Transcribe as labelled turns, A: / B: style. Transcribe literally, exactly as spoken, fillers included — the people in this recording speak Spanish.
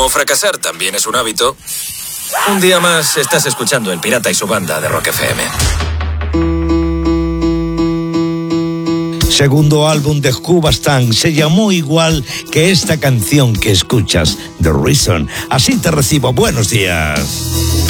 A: fracasar también es un hábito, un día más estás escuchando El Pirata y su banda de Rock F M.
B: Segundo álbum de Hoobastank, se llamó igual que esta canción que escuchas, The Reason. Así te recibo. Buenos días.